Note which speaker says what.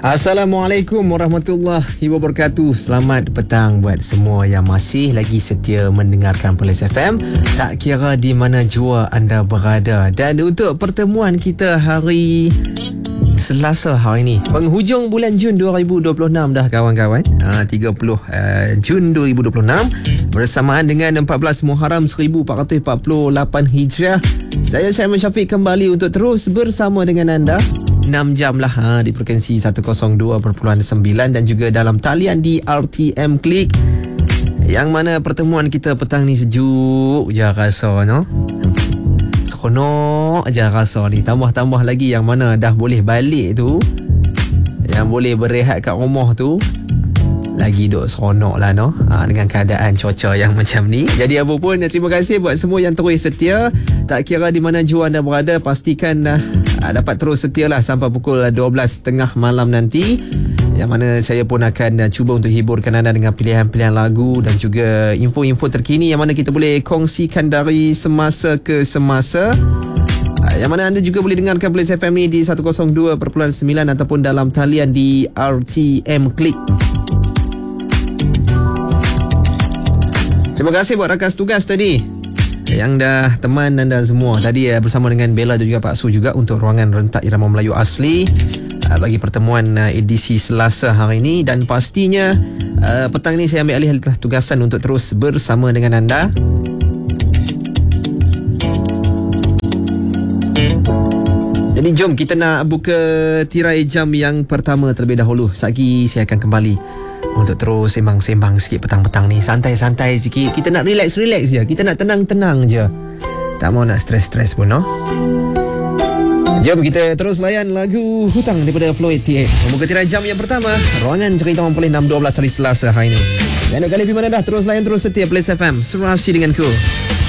Speaker 1: Assalamualaikum warahmatullahi wabarakatuh. Selamat petang buat semua yang masih lagi setia mendengarkan Perlis FM, tak kira di mana jua anda berada. Dan untuk pertemuan kita hari Selasa hari ini, penghujung bulan Jun 2026 dah kawan-kawan, 30 Jun 2026, bersamaan dengan 14 Muharram 1448 Hijriah. Saya Syaiman Syafiq kembali untuk terus bersama dengan anda 6 jam lah di frekuensi 102.9 dan juga dalam talian di RTM Klik, yang mana pertemuan kita petang ni sejuk je rasa, no? Seronok je rasa ni. Tambah-tambah lagi yang mana dah boleh balik tu, yang boleh berehat kat rumah tu, lagi duk seronok lah, no? Dengan keadaan cuaca yang macam ni. Jadi apa pun, terima kasih buat semua yang terus setia. Tak kira di mana jua anda berada, pastikan dapat terus setia lah sampai pukul 12.30 malam nanti, yang mana saya pun akan cuba untuk hiburkan anda dengan pilihan-pilihan lagu dan juga info-info terkini yang mana kita boleh kongsikan dari semasa ke semasa, yang mana anda juga boleh dengarkan Perlis FM ni di 102.9 ataupun dalam talian di RTM Klik. Terima kasih buat rakan tugas tadi yang dah teman anda semua tadi bersama dengan Bella dan juga Pak Su juga untuk ruangan rentak irama Melayu asli bagi pertemuan edisi Selasa hari ini. Dan pastinya petang ni saya ambil alih tugasan untuk terus bersama dengan anda. Jadi jom kita nak buka tirai jam yang pertama terlebih dahulu. Sekejap saya akan kembali untuk terus sembang-sembang sikit petang-petang ni. Santai-santai sikit. Kita nak relax-relax je. Kita nak tenang-tenang je. Tak mau nak stres-stres pun, no? Jom kita terus layan lagu Hutang daripada Floyd T.A. Membuka tirai jam yang pertama, ruangan cerita orang Perlis 6.12 hari Selasa hari ini. Dan kali di mana dah terus layan, terus setia Perlis FM. Serasi denganku.